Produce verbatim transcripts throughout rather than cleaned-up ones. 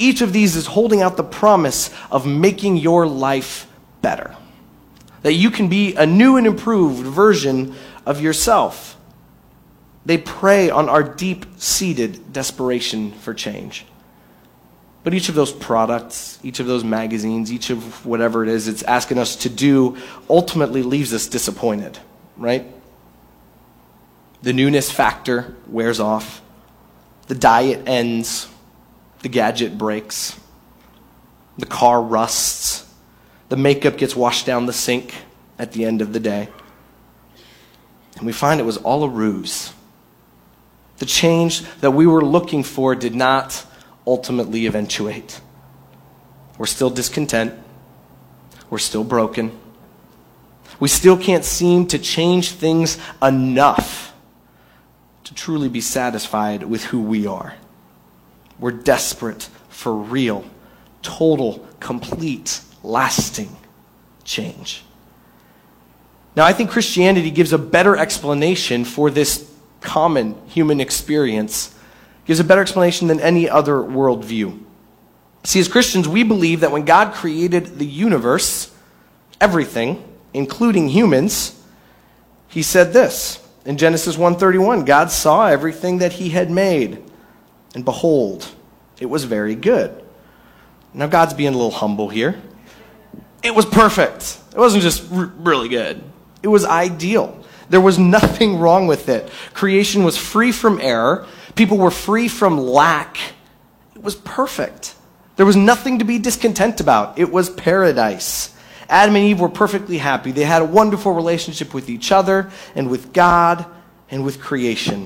Each of these is holding out the promise of making your life better. That you can be a new and improved version of yourself. They prey on our deep-seated desperation for change. But each of those products, each of those magazines, each of whatever it is it's asking us to do ultimately leaves us disappointed, right? The newness factor wears off. The diet ends. The gadget breaks. The car rusts. The makeup gets washed down the sink at the end of the day. And we find it was all a ruse. The change that we were looking for did not ultimately eventuate. We're still discontent. We're still broken. We still can't seem to change things enough to truly be satisfied with who we are. We're desperate for real, total, complete, lasting change. Now, I think Christianity gives a better explanation for this common human experience, gives a better explanation than any other worldview. See, as Christians, we believe that when God created the universe, everything, including humans, he said this in Genesis one thirty-one, God saw everything that he had made, and behold, it was very good. Now, God's being a little humble here. It was perfect. It wasn't just r- really good. It was ideal. There was nothing wrong with it. Creation was free from error. People were free from lack. It was perfect. There was nothing to be discontent about. It was paradise. Adam and Eve were perfectly happy. They had a wonderful relationship with each other and with God and with creation.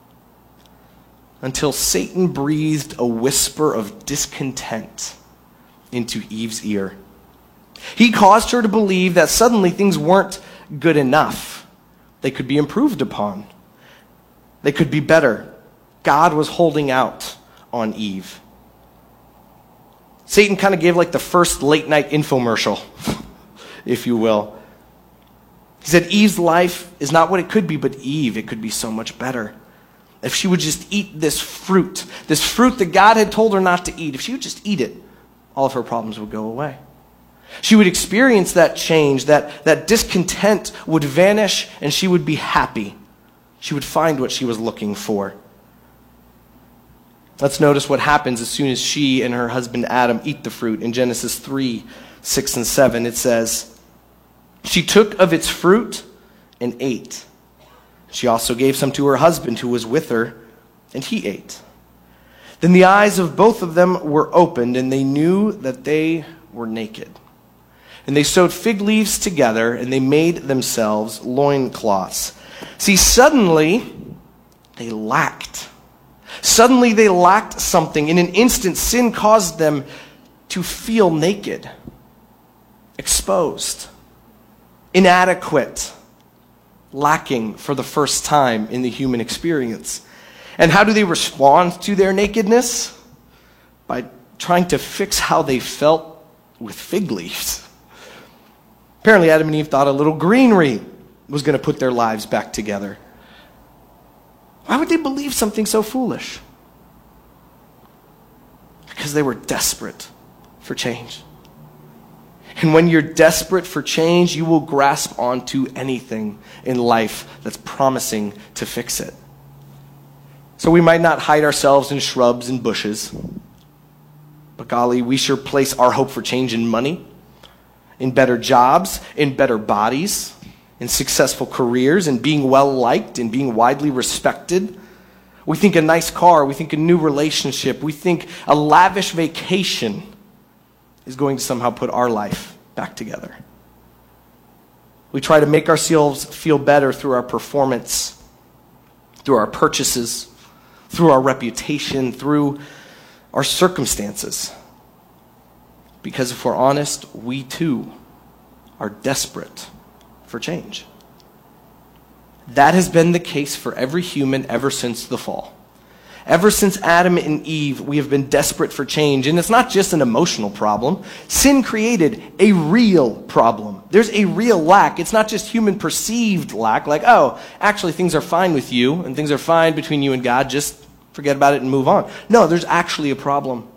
Until Satan breathed a whisper of discontent into Eve's ear. He caused her to believe that suddenly things weren't good enough. They could be improved upon. They could be better. God was holding out on Eve. Satan kind of gave like the first late night infomercial, if you will. He said Eve's life is not what it could be, but Eve, it could be so much better. If she would just eat this fruit, this fruit that God had told her not to eat, if she would just eat it, all of her problems would go away. She would experience that change, that, that discontent would vanish, and she would be happy. She would find what she was looking for. Let's notice what happens as soon as she and her husband Adam eat the fruit. In Genesis three, six, and seven, it says, she took of its fruit and ate. She also gave some to her husband who was with her, and he ate. Then the eyes of both of them were opened, and they knew that they were naked. And they sewed fig leaves together, and they made themselves loincloths. See, suddenly, they lacked. Suddenly, they lacked something. In an instant, sin caused them to feel naked, exposed, inadequate, lacking for the first time in the human experience. And how do they respond to their nakedness? By trying to fix how they felt with fig leaves. Apparently, Adam and Eve thought a little greenery was going to put their lives back together. Why would they believe something so foolish? Because they were desperate for change. And when you're desperate for change, you will grasp onto anything in life that's promising to fix it. So we might not hide ourselves in shrubs and bushes, but golly, we sure place our hope for change in money, in better jobs, in better bodies, in successful careers, in being well-liked, in being widely respected. We think a nice car, we think a new relationship, we think a lavish vacation is going to somehow put our life back together. We try to make ourselves feel better through our performance, through our purchases, through our reputation, through our circumstances. Because if we're honest, we too are desperate for change. That has been the case for every human ever since the fall. Ever since Adam and Eve, we have been desperate for change. And it's not just an emotional problem. Sin created a real problem. There's a real lack. It's not just human perceived lack, like, oh, actually things are fine with you and things are fine between you and God. Just forget about it and move on. No, there's actually a problem.